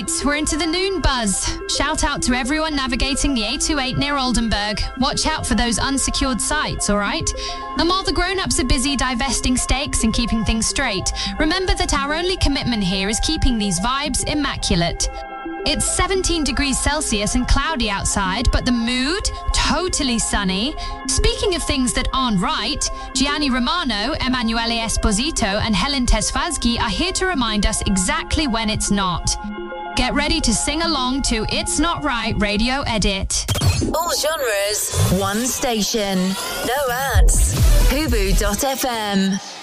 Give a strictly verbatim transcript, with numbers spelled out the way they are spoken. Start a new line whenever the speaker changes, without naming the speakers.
right, we're into the noon buzz. Shout out to everyone navigating the A twenty-eight near Oldenburg. Watch out for those unsecured sites, all right? And while the grown-ups are busy divesting stakes and keeping things straight, remember that our only commitment here is keeping these vibes immaculate. It's seventeen degrees Celsius and cloudy outside, but the mood, totally sunny. Speaking of things that aren't right, Gianni Romano, Emanuele Esposito, and Helen Tesfazghi are here to remind us exactly when it's not. Get ready to sing along to It's Not Right Radio Edit.
All genres, one station. No ads. Hubu dot f m